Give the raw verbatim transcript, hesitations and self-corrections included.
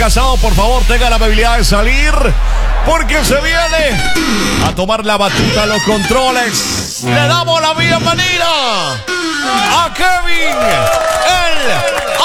Casado, por favor, tenga la amabilidad de salir, porque se viene a tomar la batuta a los controles. Le damos la bienvenida a Kevin